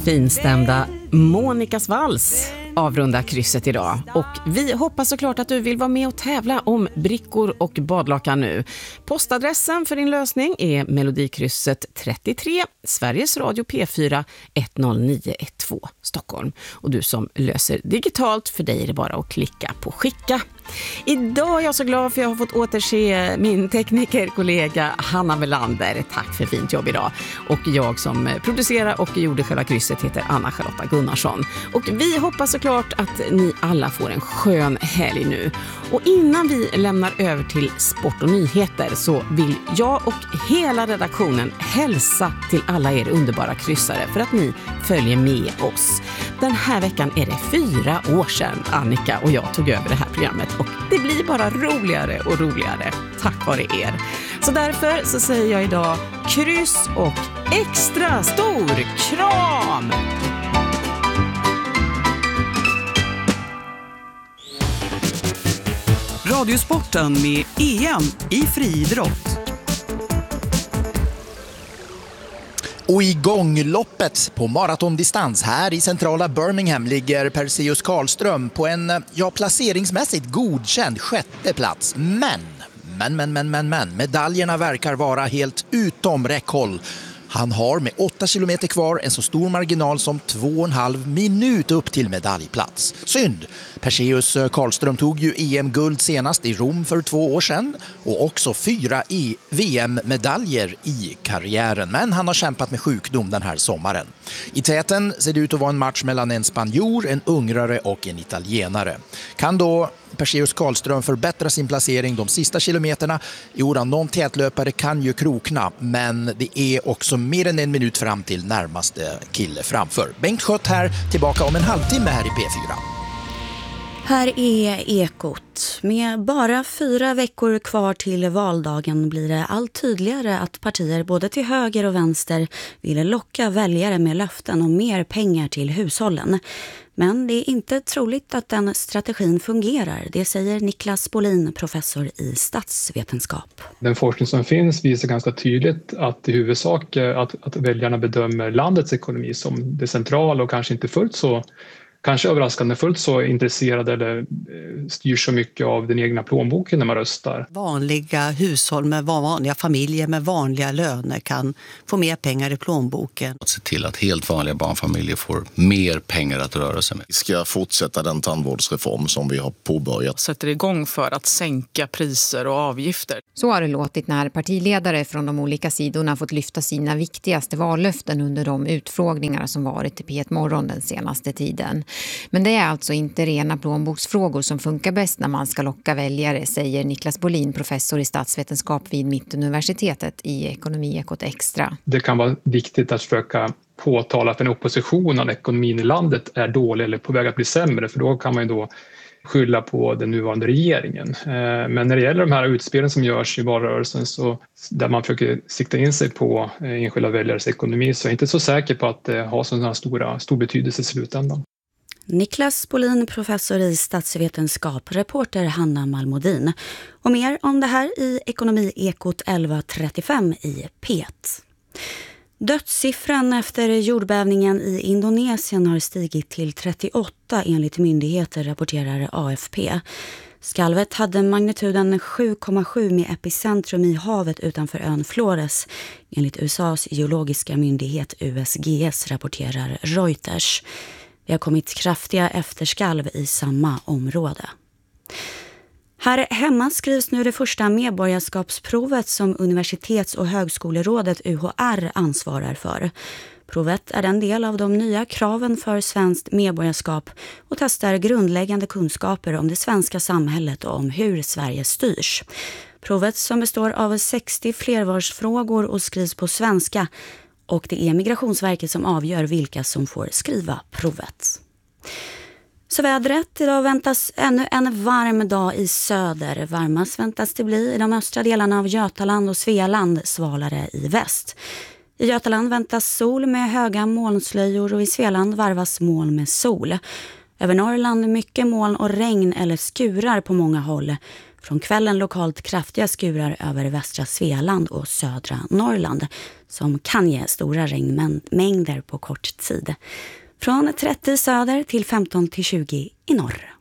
finstämda Monikas vals avrunda krysset idag. Och vi hoppas såklart att du vill vara med och tävla om brickor och badlakan nu. Postadressen för din lösning är Melodikrysset 33, Sveriges Radio P4 10912 Stockholm. Och du som löser digitalt, för dig är det bara att klicka på skicka. Idag är jag så glad för jag har fått återse min teknikerkollega Hanna Melander. Tack för fint jobb idag. Och jag som producerar och gjorde själva krysset heter Anna-Charlotta Gunnarsson. Och vi hoppas såklart att ni alla får en skön helg nu. Och innan vi lämnar över till sport och nyheter så vill jag och hela redaktionen hälsa till alla er underbara kryssare för att ni följer med oss. Den här veckan är det 4 år sedan Annika och jag tog över det här programmet och det blir bara roligare och roligare tack vare er. Så därför så säger jag idag kryss och extra stor kram! Radiosporten med EM i friidrott. Och i gångloppet på maratondistans här i centrala Birmingham ligger Perseus Karlström på en, placeringsmässigt godkänd 6:e plats. Men, medaljerna verkar vara helt utom räckhåll. Han har med 8 kilometer kvar en så stor marginal som 2,5 minut upp till medaljplats. Synd! Perseus Karlström tog ju EM-guld senast i Rom för 2 år sedan och också 4 VM-medaljer i karriären. Men han har kämpat med sjukdom den här sommaren. I täten ser det ut att vara en match mellan en spanjor, en ungrare och en italienare. Kan då Perseus Karlström förbättra sin placering de sista kilometerna? Jo, någon tätlöpare kan ju krokna, men det är också mer än 1 minut fram till närmaste kille framför. Bengt Schött här, tillbaka om en halvtimme här i P4. Här är Ekot. Med bara 4 veckor kvar till valdagen blir det allt tydligare att partier både till höger och vänster vill locka väljare med löften om mer pengar till hushållen. Men det är inte troligt att den strategin fungerar. Det säger Niklas Bolin, professor i statsvetenskap. Den forskning som finns visar ganska tydligt att i huvudsak att väljarna bedömer landets ekonomi som det centrala och kanske inte fullt så, kanske överraskande fullt så intresserade eller styr så mycket av den egna plånboken när man röstar. Vanliga hushåll med vanliga familjer med vanliga löner kan få mer pengar i plånboken. Att se till att helt vanliga barnfamiljer får mer pengar att röra sig med. Vi ska fortsätta den tandvårdsreform som vi har påbörjat. Sätter igång för att sänka priser och avgifter. Så har det låtit när partiledare från de olika sidorna fått lyfta sina viktigaste vallöften under de utfrågningar som varit i P1 Morgon den senaste tiden. Men det är alltså inte rena plånboksfrågor som funkar bäst när man ska locka väljare, säger Niklas Bolin, professor i statsvetenskap vid Mittuniversitetet i Ekonomi Ekot Extra. Det kan vara viktigt att försöka påtala för en opposition att ekonomin i landet är dålig eller på väg att bli sämre, för då kan man ju då skylla på den nuvarande regeringen. Men när det gäller de här utspelen som görs i valrörelsen så där man försöker sikta in sig på enskilda väljares ekonomi, så är jag inte så säker på att det har sån här stor betydelse i slutändan. Niklas Bolin, professor i statsvetenskap, reporter Hanna Malmodin. Och mer om det här i Ekonomi Ekot 11:35 i P1. Dödssiffran efter jordbävningen i Indonesien har stigit till 38 enligt myndigheter, rapporterar AFP. Skalvet hade magnituden 7,7 med epicentrum i havet utanför ön Flores. Enligt USAs geologiska myndighet USGS, rapporterar Reuters. Det har kommit kraftiga efterskalv i samma område. Här hemma skrivs nu det första medborgarskapsprovet som Universitets- och högskolerådet UHR ansvarar för. Provet är en del av de nya kraven för svenskt medborgarskap och testar grundläggande kunskaper om det svenska samhället och om hur Sverige styrs. Provet, som består av 60 flervalsfrågor och skrivs på svenska, och det är Migrationsverket som avgör vilka som får skriva provet. Så vädret, idag väntas ännu en varm dag i söder. Varmast väntas det bli i de östra delarna av Götaland och Svealand, svalare i väst. I Götaland väntas sol med höga molnslöjor och i Svealand varvas moln med sol. Över Norrland mycket moln och regn eller skurar på många håll. Från kvällen lokalt kraftiga skurar över västra Svealand och södra Norrland som kan ge stora regnmängder på kort tid. Från 30 söder till 15 till 20 i norr.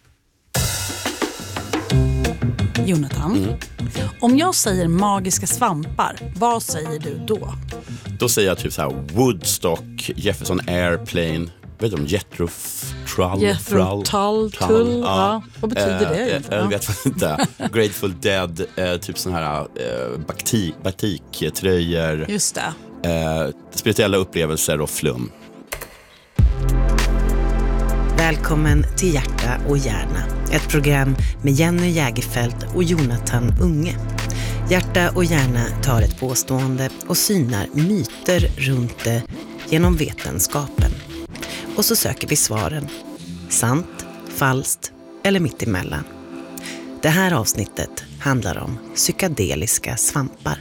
Jonathan, om jag säger magiska svampar, vad säger du då? Då säger jag typ så här Woodstock, Jefferson Airplane, vet du om Jethro Tull. Ja. Vad betyder det egentligen? Jag vet inte. Grateful Dead, typ sån här batiktröjor. Just det. Spirituella upplevelser och flum. Välkommen till Hjärta och hjärna. Ett program med Jenny Jägerfeld och Jonathan Unge. Hjärta och hjärna tar ett påstående och synar myter runt det genom vetenskapen. Och så söker vi svaren. Sant, falskt eller mittemellan. Det här avsnittet handlar om psykedeliska svampar.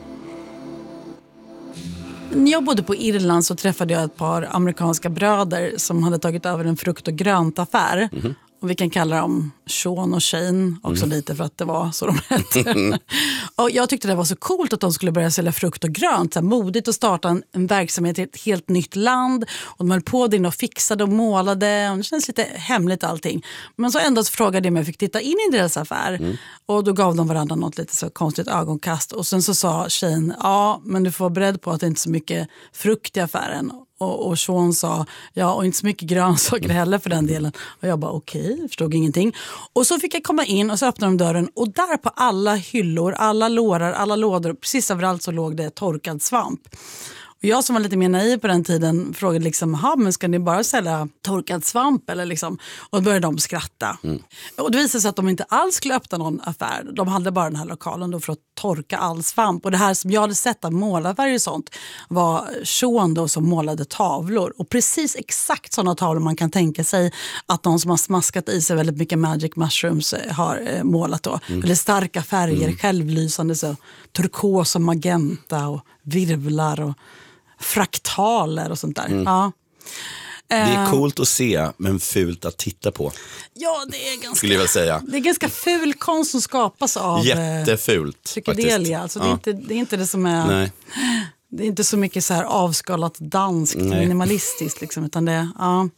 När jag bodde på Irland så träffade jag ett par amerikanska bröder som hade tagit över en frukt- och gröntaffär. Och vi kan kalla dem Sean och Shane också lite för att det var så de hette. Och jag tyckte det var så coolt att de skulle börja sälja frukt och grönt. Så här, modigt att starta en verksamhet i ett helt nytt land. Och de höll på och fixade och målade. Och det känns lite hemligt allting. Men så ändå så frågade jag om jag fick titta in i deras affär. Och då gav de varandra något lite så konstigt ögonkast. Och sen så sa Shane, ja men du får vara beredd på att det inte är så mycket frukt i affären. Och Sean sa, ja och inte så mycket grönsaker heller för den delen. Och jag bara okej, förstod ingenting. Och så fick jag komma in och så öppnade de dörren. Och där på alla hyllor, alla lårar, alla lådor, precis överallt så låg det torkad svamp. Och jag som var lite mer naiv på den tiden frågade liksom, men ska ni bara sälja torkad svamp? Eller liksom? Och då började de skratta. Och det visade sig att de inte alls skulle öppna någon affär. De hade bara den här lokalen då för att torka all svamp. Och det här som jag hade sett av målarfärg och sånt var Sean då som målade tavlor. Och precis exakt sådana tavlor man kan tänka sig att någon som har smaskat i sig väldigt mycket magic mushrooms har målat då. Eller starka färger, självlysande så turkos och magenta och virvlar och fraktaler och sånt där. Ja. Det är coolt att se, men fult att titta på. Ja, det är ganska, skulle jag väl säga. Det är ganska ful konst som skapas av jättefult, psykedelia. Alltså, det är inte det som är... Nej. Det är inte så mycket så här avskalat danskt, minimalistiskt liksom, utan det ja.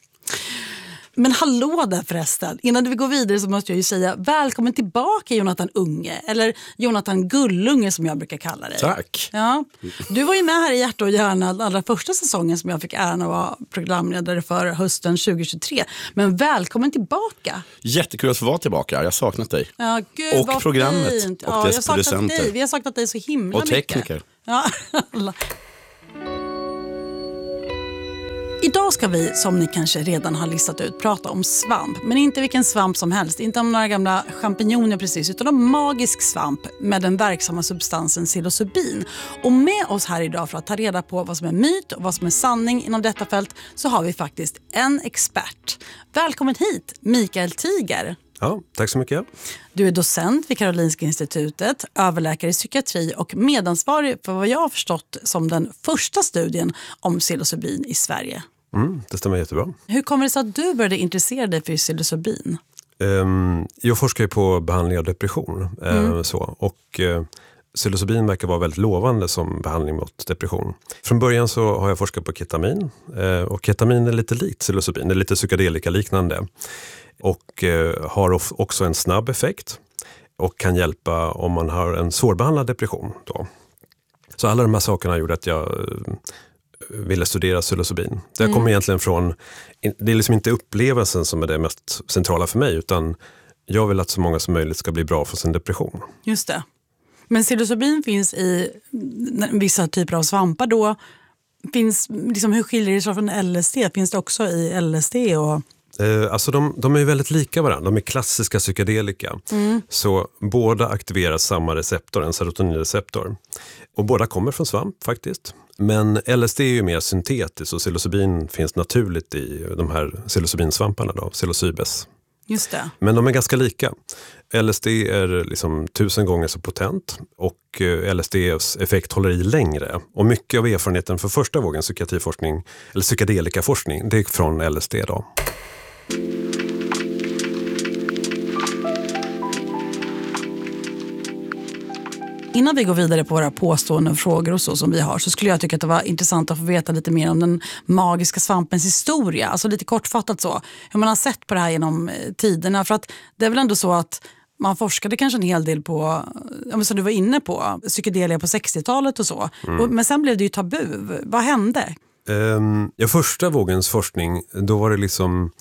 Men hallå där förresten, innan vi går vidare så måste jag ju säga välkommen tillbaka Jonathan Unge, eller Jonathan Gullunge som jag brukar kalla dig. Tack. Ja. Du var ju med här i Hjärta och hjärna allra första säsongen som jag fick äran att vara programledare för hösten 2023. Men välkommen tillbaka. Jättekul att få vara tillbaka, jag har saknat dig. Ja, gud, och programmet fint. och dess producenter. Vi har saknat dig så himla och tekniker. Mycket. Ja. Idag ska vi, som ni kanske redan har listat ut, prata om svamp. Men inte vilken svamp som helst, inte om några gamla champinjoner precis, utan om magisk svamp med den verksamma substansen psilocybin. Och med oss här idag för att ta reda på vad som är myt och vad som är sanning inom detta fält så har vi faktiskt en expert. Välkommen hit, Mikael Tiger. Ja, tack så mycket. Du är docent vid Karolinska institutet, överläkare i psykiatri och medansvarig för vad jag har förstått som den första studien om psilocybin i Sverige. Det stämmer jättebra. Hur kommer det sig att du började intressera dig för psilocybin? Jag forskar ju på behandling av depression. Psilocybin verkar vara väldigt lovande som behandling mot depression. Från början så har jag forskat på ketamin. Och ketamin är lite likt psilocybin, det är lite psykedelika-liknande. Och har också en snabb effekt och kan hjälpa om man har en svårbehandlad depression då. Så alla de här sakerna gjorde att jag ville studera psilocybin. Det kommer egentligen från, det är liksom inte upplevelsen som är det mest centrala för mig, utan jag vill att så många som möjligt ska bli bra för sin depression. Just det. Men psilocybin finns i vissa typer av svampar då. Finns, liksom, hur skiljer det sig från LSD? Finns det också i LSD och... Alltså de är ju väldigt lika varandra. De är klassiska psykedelika. Så båda aktiverar samma receptor, en serotoninreceptor. Och båda kommer från svamp faktiskt. Men LSD är ju mer syntetiskt och psilocybin finns naturligt i de här psilocybinsvamparna då, psilocybes. Just det. Men de är ganska lika. LSD är liksom 1000 gånger så potent och LSDs effekt håller i längre. Och mycket av erfarenheten för första vågen psykiatriforskning eller psykedelikaforskning, det är från LSD då. Innan vi går vidare på våra påståenden, frågor och så som vi har, så skulle jag tycka att det var intressant att få veta lite mer om den magiska svampens historia. Alltså lite kortfattat så. Hur man har sett på det här genom tiderna. För att det är väl ändå så att man forskade kanske en hel del på, som du var inne på, psykedelia på 60-talet och så. Men sen blev det ju tabu. Vad hände? Första vågens forskning, då var det liksom...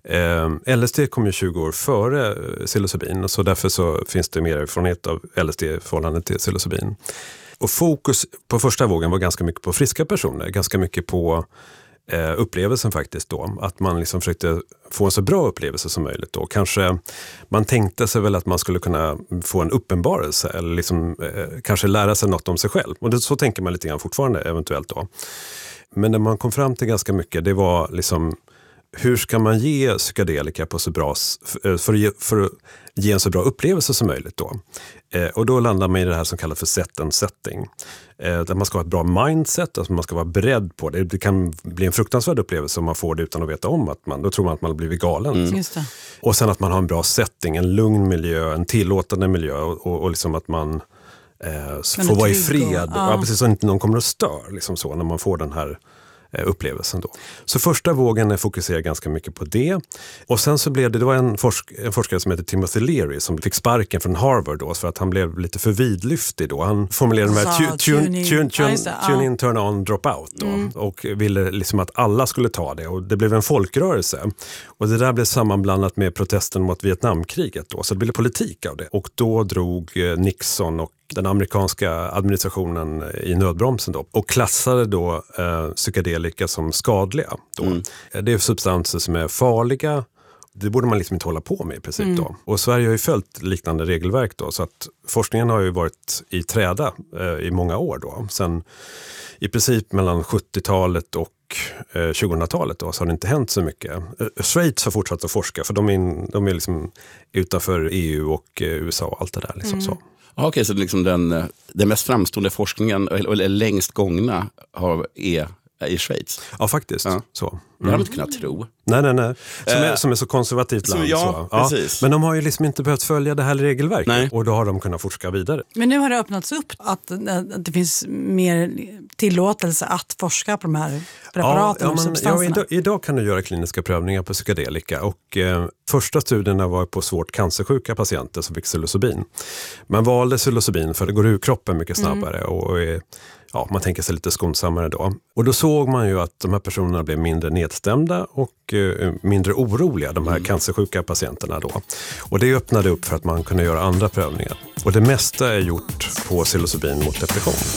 LSD kom ju 20 år före psilocybin, och så därför så finns det mer erfarenhet av LSD i förhållande till psilocybin. Och fokus på första vågen var ganska mycket på friska personer, ganska mycket på upplevelsen faktiskt då. Att man liksom försökte få en så bra upplevelse som möjligt då. Kanske man tänkte sig väl att man skulle kunna få en uppenbarelse eller liksom, kanske lära sig något om sig själv. Och så tänker man lite grann fortfarande eventuellt då. Men när man kom fram till ganska mycket, det var liksom hur ska man ge psykedelika på så bra, för att ge en så bra upplevelse som möjligt då. Och då landar man i det här som kallas för set and setting. Där man ska ha ett bra mindset, alltså man ska vara beredd på det. Det kan bli en fruktansvärd upplevelse om man får det utan att veta om att då tror man att man har blivit galen. Just det. Och sen att man har en bra setting, en lugn miljö, en tillåtande miljö och liksom att man får vara i fred. Ja, precis, så inte någon kommer att störa liksom så när man får den här upplevelsen då. Så första vågen fokuserar ganska mycket på det. Och sen så blev det var en forskare som heter Timothy Leary som fick sparken från Harvard då, för att han blev lite för vidlyftig då. Han formulerade de här tune in, turn on, drop out då. Och ville liksom att alla skulle ta det, och det blev en folkrörelse. Och det där blev sammanblandat med protesten mot Vietnamkriget då, så det blev politik av det. Och då drog Nixon och den amerikanska administrationen i nödbromsen då, och klassade då psykedelika som skadliga då. Det är substanser som är farliga. Det borde man liksom inte hålla på med i princip då. Och Sverige har ju följt liknande regelverk då, så att forskningen har ju varit i träda i många år då. Sen i princip mellan 70-talet och 2000-talet då, så har det inte hänt så mycket. Schweiz har fortsatt att forska, för de är liksom utanför EU och USA och allt det där liksom så. Okej, så liksom den mest framstående forskningen eller längst gångna är i Schweiz? Ja, faktiskt. Ja. Så. Det har man inte kunnat tro. Nej. Som är så konservativt land. Ja, precis. Men de har ju liksom inte behövt följa det här regelverket. Nej. Och då har de kunnat forska vidare. Men nu har det öppnats upp att det finns mer tillåtelse att forska på de här preparaten och substanserna. Idag kan du göra kliniska prövningar på psykedelika, och första studierna var på svårt cancersjuka patienter som fick psilocybin. Man valde psilocybin för det går ur kroppen mycket snabbare och man tänker sig lite skonsammare då. Och då såg man ju att de här personerna blev mindre nedstämda och mindre oroliga, de här cancersjuka patienterna då. Och det öppnade upp för att man kunde göra andra prövningar. Och det mesta är gjort på psilocybin mot depression.